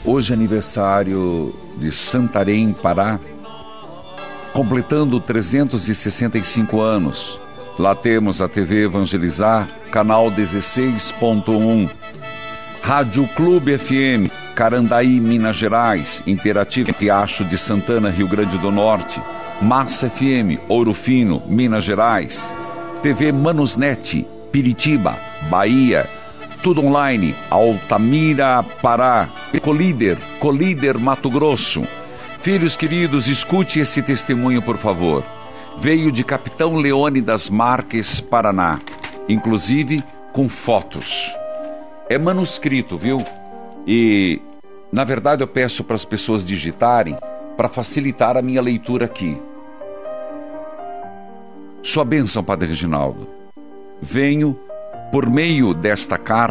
Hoje é aniversário de Santarém, Pará, completando 365 anos. Lá temos a TV Evangelizar, canal 16.1, Rádio Clube FM, Carandaí, Minas Gerais, Interativa Riacho de Santana, Rio Grande do Norte, Massa FM, Ouro Fino, Minas Gerais, TV Manusnet, Piritiba, Bahia, tudo online, Altamira, Pará, Colíder, Mato Grosso. Filhos queridos, escute esse testemunho, por favor. Veio de Capitão Leônidas Marques, Paraná, inclusive com fotos. É manuscrito, viu? E, na verdade, eu peço para as pessoas digitarem para facilitar a minha leitura aqui. Sua bênção, Padre Reginaldo. Venho, por meio desta carta,